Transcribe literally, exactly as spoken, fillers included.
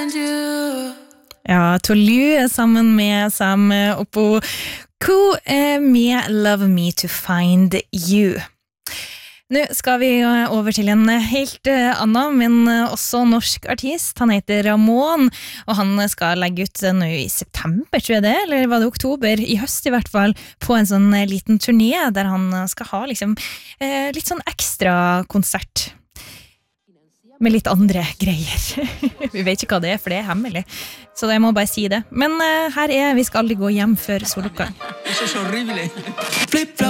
Ja, Tolu sammen med Sam Opoko med Love Me to Find You. Nå skal vi over til en helt annen, men også norsk artist. Han heter Ramón, og han skal legge ut nå i september, tror jeg det, eller var det oktober, i høst i hvert fall, på en sånn liten turné, der han skal ha liksom litt sånn ekstra konsert. Med litt andre greier. Vi vet ikke hva det er, for det er hemmelig. Så jeg må bare si det. Men uh, her er Vi skal aldri gå hjem før soloppgang. Det er så horrible.